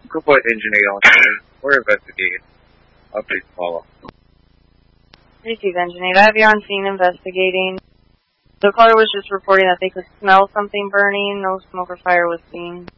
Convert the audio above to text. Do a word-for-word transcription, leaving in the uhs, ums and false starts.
Kupot Engine eight on scene. We're investigating. Updates follow. Receive Engine eight. I have you on scene investigating. The caller was just reporting that they could smell something burning. No smoke or fire was seen.